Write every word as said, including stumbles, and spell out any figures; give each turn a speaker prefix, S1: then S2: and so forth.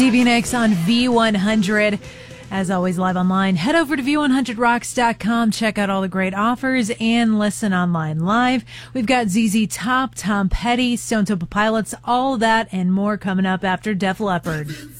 S1: Stevie Nicks on V one hundred. As always, live online. Head over to V one hundred rocks dot com. Check out all the great offers and listen online live. We've got Z Z Top, Tom Petty, Stone Temple Pilots, all that and more coming up after Def Leppard.